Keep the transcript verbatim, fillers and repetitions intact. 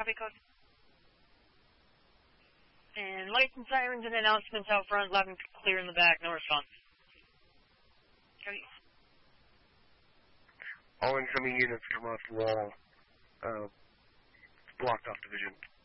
Copy, code. And lights and sirens and announcements out front, loud and clear in the back, no response. Copy. All incoming units come off the wall. Uh, blocked off division.